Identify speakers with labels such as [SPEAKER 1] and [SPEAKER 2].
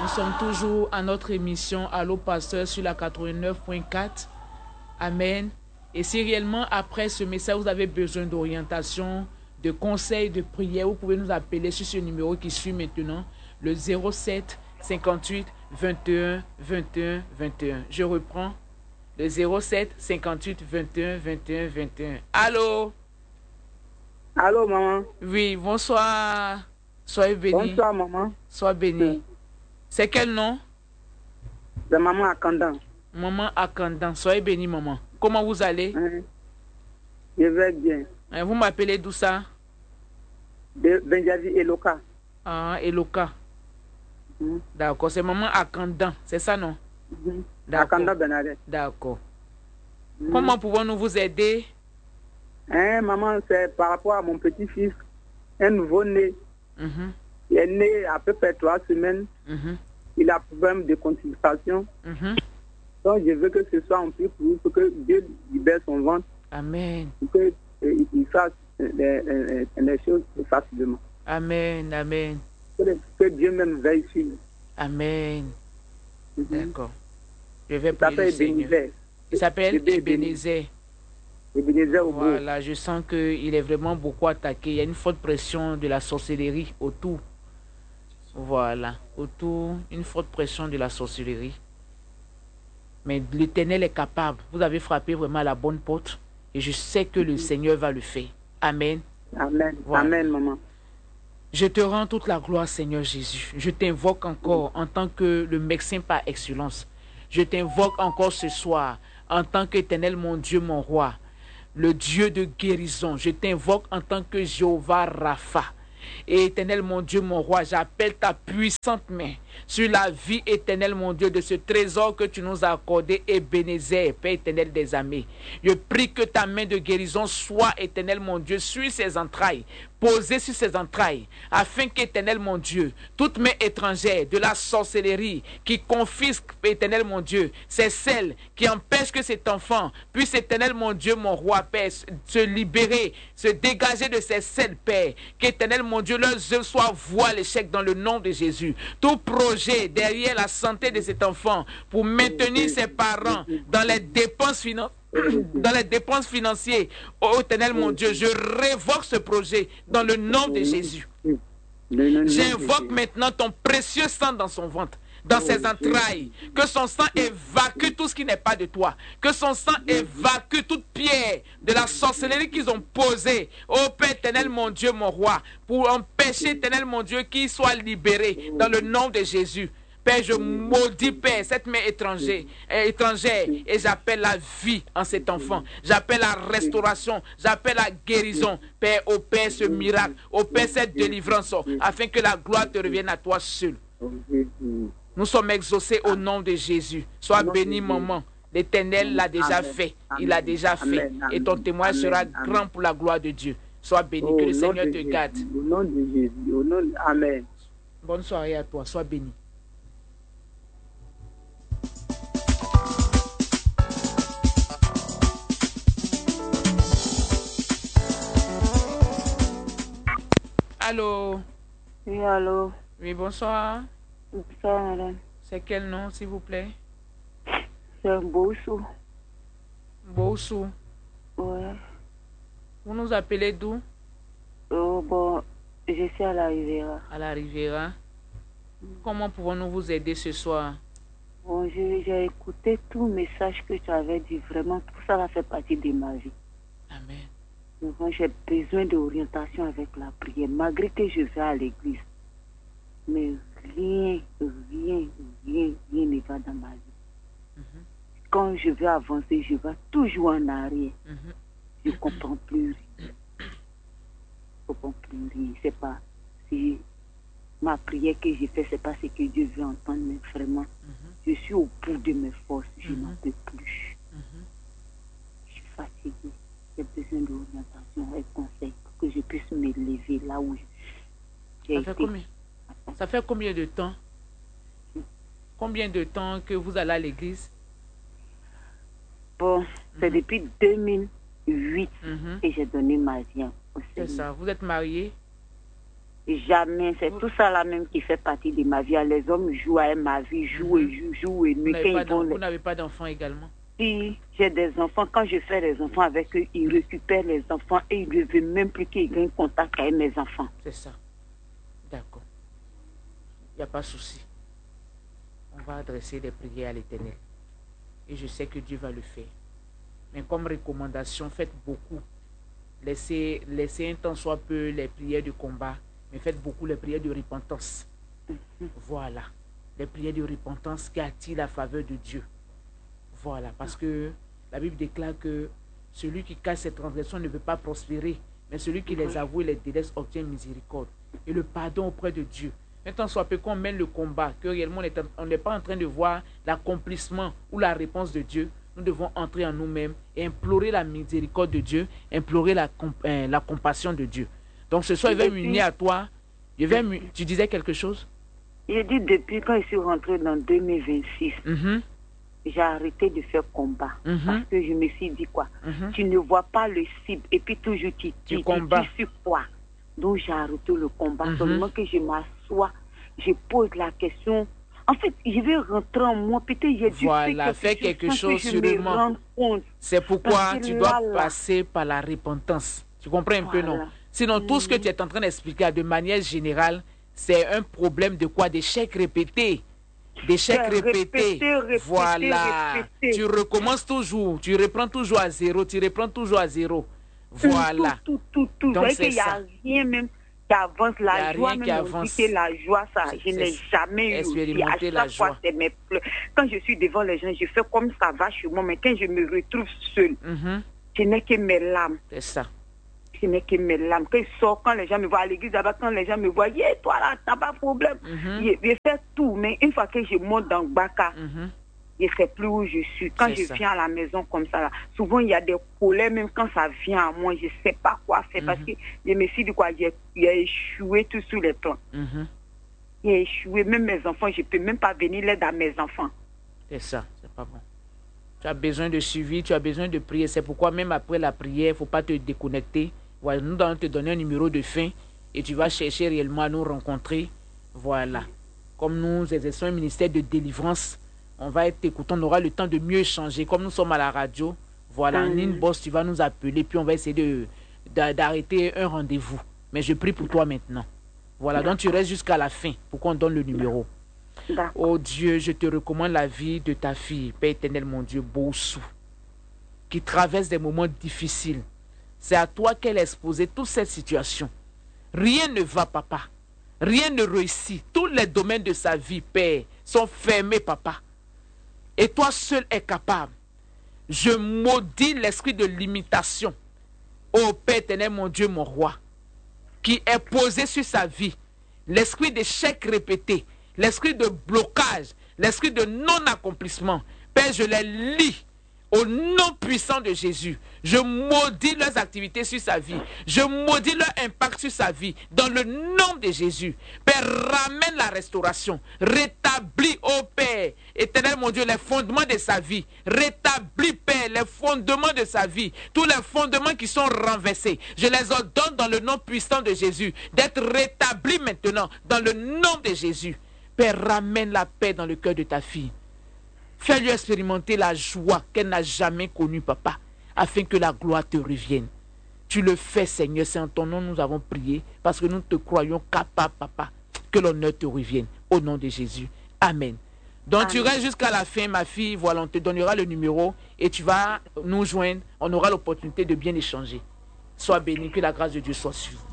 [SPEAKER 1] sommes toujours à notre émission Allô Pasteur sur la 89.4. Amen. Et si réellement après ce message vous avez besoin d'orientation, de conseils, de prière, vous pouvez nous appeler sur ce numéro qui suit maintenant, le 07 58 21 21 21. Je reprends, le 07 58 21 21 21. Allô?
[SPEAKER 2] Allô, maman?
[SPEAKER 1] Oui, bonsoir. Soyez béni.
[SPEAKER 2] Bonsoir, maman.
[SPEAKER 1] Sois béni.
[SPEAKER 2] Oui.
[SPEAKER 1] C'est quel nom?
[SPEAKER 2] C'est maman Akandan.
[SPEAKER 1] Maman Akandan. Soyez béni, maman. Comment vous allez?
[SPEAKER 2] Je vais bien.
[SPEAKER 1] Vous m'appelez d'où ça?
[SPEAKER 2] De Benjavi Eloka.
[SPEAKER 1] Ah, Eloka. D'accord, c'est maman Akandan, c'est ça, non?
[SPEAKER 2] Akandan Benadet.
[SPEAKER 1] D'accord. Comment pouvons-nous vous aider?
[SPEAKER 2] Maman, c'est par rapport à mon petit-fils, un nouveau-né. Il est né à peu près 3 semaines. Il a problème de constipation. Donc, je veux que ce soit un peu pour que Dieu libère son ventre.
[SPEAKER 1] Amen.
[SPEAKER 2] Pour qu'il fasse les choses facilement.
[SPEAKER 1] Amen, amen.
[SPEAKER 2] Que Dieu même veille sur lui.
[SPEAKER 1] Amen. D'accord. Je vais prier le Seigneur. Il s'appelle Ebenezer. Voilà, je sens qu'il est vraiment beaucoup attaqué. Il y a une forte pression de la sorcellerie autour. Voilà, autour, une forte pression de la sorcellerie. Mais l'Éternel est capable. Vous avez frappé vraiment à la bonne porte. Et je sais que le Seigneur va le faire. Amen.
[SPEAKER 2] Amen. Voilà. Amen, maman.
[SPEAKER 1] Je te rends toute la gloire, Seigneur Jésus. Je t'invoque encore en tant que le médecin par excellence. Je t'invoque encore ce soir en tant qu'Éternel, mon Dieu, mon roi, le Dieu de guérison. Je t'invoque en tant que Jéhovah Rapha. Et Éternel, mon Dieu, mon roi, j'appelle ta puissante main sur la vie, Éternel, mon Dieu, de ce trésor que tu nous as accordé, Ebenezer, Père éternel des armées. Je prie que ta main de guérison soit, Éternel, mon Dieu, sur ses entrailles, posée sur ses entrailles, afin qu'Éternel, mon Dieu, toute main étrangère de la sorcellerie qui confisque, Éternel, mon Dieu, c'est celle qui empêche que cet enfant puisse, Éternel, mon Dieu, mon roi, Père, se libérer, se dégager de ces selles, Père, qu'Éternel, mon Dieu, leurs œuvres soient vouées à l'échec dans le nom de Jésus. Tout projet derrière la santé de cet enfant pour maintenir ses parents dans les dépenses financières, oh Éternel, mon Dieu, je révoque ce projet dans le nom de Jésus. J'invoque maintenant ton précieux sang dans son ventre, dans ses entrailles, que son sang évacue tout ce qui n'est pas de toi, que son sang évacue toute pierre de la sorcellerie qu'ils ont posée, ô Père éternel, mon Dieu, mon roi, pour empêcher, éternel, mon Dieu, qu'il soit libéré dans le nom de Jésus. Père, je maudis, Père, cette main étrangère, et j'appelle la vie en cet enfant. J'appelle la restauration, j'appelle la guérison. Père, opère ce miracle, opère cette délivrance, afin que la gloire te revienne à toi seul. Nous sommes exaucés au nom de Jésus. Sois béni, maman. L'Éternel l'a déjà fait. Il l'a déjà fait. Et ton témoin sera grand pour la gloire de Dieu. Sois béni. Que le Seigneur te garde.
[SPEAKER 2] Au nom de Jésus. Au nom de... Amen.
[SPEAKER 1] Bonne soirée à toi. Sois béni. Allô?
[SPEAKER 3] Oui, allô?
[SPEAKER 1] Oui, bonsoir.
[SPEAKER 3] Bonsoir, madame.
[SPEAKER 1] C'est quel nom, s'il vous plaît?
[SPEAKER 3] C'est Boussou.
[SPEAKER 1] Boussou.
[SPEAKER 3] Ouais.
[SPEAKER 1] Vous nous appelez d'où?
[SPEAKER 3] Oh, bon, je suis à la Riviera.
[SPEAKER 1] À la Riviera. Comment pouvons-nous vous aider ce soir?
[SPEAKER 3] Bon, j'ai écouté tout le message que tu avais dit. Vraiment, tout ça fait partie de ma vie.
[SPEAKER 1] Amen.
[SPEAKER 3] Donc, j'ai besoin d'orientation avec la prière, malgré que je vais à l'église. Mais rien ne va dans ma vie. Quand je vais avancer, je vais toujours en arrière. Je ne comprends plus rien. Je ne comprends plus rien. C'est pas si ma prière que j'ai fait, c'est pas ce que Dieu veut entendre, mais vraiment, je suis au bout de mes forces. Je n'en peux plus. Je suis fatiguée. J'ai besoin d'orientation et conseil pour que je puisse me lever là où j'ai été.
[SPEAKER 1] Ça fait combien de temps? Combien de temps que vous allez à l'église?
[SPEAKER 3] Bon, c'est depuis 2008 que j'ai donné ma vie au Seigneur.
[SPEAKER 1] C'est ça. Vous êtes marié?
[SPEAKER 3] Jamais. C'est tout ça là même qui fait partie de ma vie. Les hommes jouent à ma vie, jouent et nuit.
[SPEAKER 1] Vous n'avez pas d'enfants également?
[SPEAKER 3] Si j'ai des enfants, quand je fais des enfants avec eux, ils récupèrent les enfants et ils ne veulent même plus qu'ils aient contact avec mes enfants.
[SPEAKER 1] C'est ça. D'accord. Il n'y a pas de souci. On va adresser des prières à l'Éternel. Et je sais que Dieu va le faire. Mais comme recommandation, faites beaucoup. Laissez un temps soit peu les prières de combat, mais faites beaucoup les prières de repentance. Voilà. Les prières de repentance qui attirent la faveur de Dieu. Voilà. Parce que la Bible déclare que celui qui cache ses transgressions ne veut pas prospérer, mais celui qui les avoue et les délaisse obtient miséricorde. Et le pardon auprès de Dieu. Maintenant, soit peu qu'on mène le combat, que réellement on n'est pas en train de voir l'accomplissement ou la réponse de Dieu, nous devons entrer en nous-mêmes et implorer la miséricorde de Dieu, implorer la compassion de Dieu. Donc ce soir, je vais m'unir à toi. Tu disais quelque chose?
[SPEAKER 3] J'ai dit depuis quand je suis rentrée dans 2026, j'ai arrêté de faire combat. Parce que je me suis dit quoi? Tu ne vois pas le cible et puis toujours tu combats. Tu suis quoi? Donc j'ai arrêté le combat. Seulement que je m'assois, je pose la question. En fait, je vais rentrer en moi. Peut-être j'ai dû
[SPEAKER 1] faire quelque chose sûrement. C'est pourquoi tu dois passer par la repentance. Tu comprends un peu, non? Sinon, tout ce que tu es en train d'expliquer de manière générale, c'est un problème de quoi? D'échecs répétés. D'échecs répétés. Voilà. Tu recommences toujours. Tu reprends toujours à zéro. Tu reprends toujours à zéro. Voilà.
[SPEAKER 3] Tout. Donc, il n'y a rien même qui avance. La joie, même on dit que la joie, ça, je n'ai jamais
[SPEAKER 1] expérimenté la joie.
[SPEAKER 3] C'est mes pleurs. Quand je suis devant les gens, je fais comme ça va chez moi. Mais quand je me retrouve seule, ce n'est que mes larmes.
[SPEAKER 1] C'est ça.
[SPEAKER 3] Ce n'est que mes larmes. Quand les gens me voient à l'église, quand les gens me voient, toi là, t'as pas de problème. Je fais tout. Mais une fois que je monte dans Baka, je ne sais plus où je suis. Quand je viens à la maison comme ça, là, souvent il y a des colères, même quand ça vient à moi, je ne sais pas quoi faire. Parce que je me suis dit quoi, j'ai échoué tout sur les plans. J'ai échoué, même mes enfants, je ne peux même pas venir l'aide à mes enfants.
[SPEAKER 1] C'est ça, c'est pas bon. Tu as besoin de suivi, tu as besoin de prier. C'est pourquoi même après la prière, il ne faut pas te déconnecter. Voilà, nous allons te donner un numéro de fin et tu vas chercher réellement à nous rencontrer. Voilà. Comme nous exerçons un ministère de délivrance, on va être écoutant, on aura le temps de mieux échanger. Comme nous sommes à la radio, voilà, en inbox, tu vas nous appeler, puis on va essayer d'arrêter un rendez-vous. Mais je prie pour toi maintenant. Voilà, donc tu restes jusqu'à la fin pour qu'on donne le numéro. Oh Dieu, je te recommande la vie de ta fille, Père éternel, mon Dieu, Boussou, qui traverse des moments difficiles. C'est à toi qu'elle est exposée toute cette situation. Rien ne va, papa. Rien ne réussit. Tous les domaines de sa vie, Père, sont fermés, papa. Et toi seul es capable. Je maudis l'esprit de limitation. Ô Père éternel, mon Dieu, mon roi, qui est posé sur sa vie. L'esprit d'échec répété, l'esprit de blocage, l'esprit de non-accomplissement. Père, je les lis au nom puissant de Jésus. Je maudis leurs activités sur sa vie. Je maudis leur impact sur sa vie. Dans le nom de Jésus. Père, ramène la restauration. Rétablis, ô Père, éternel mon Dieu, les fondements de sa vie. Rétablis, Père, les fondements de sa vie. Tous les fondements qui sont renversés. Je les ordonne dans le nom puissant de Jésus d'être rétablis maintenant. Dans le nom de Jésus. Père, ramène la paix dans le cœur de ta fille. Fais-lui expérimenter la joie qu'elle n'a jamais connue, papa, afin que la gloire te revienne. Tu le fais, Seigneur, c'est en ton nom nous avons prié, parce que nous te croyons capable, papa, que l'honneur te revienne. Au nom de Jésus. Amen. Donc tu restes jusqu'à la fin, ma fille, voilà, on te donnera le numéro et tu vas nous joindre. On aura l'opportunité de bien échanger. Sois béni, que la grâce de Dieu soit sur vous.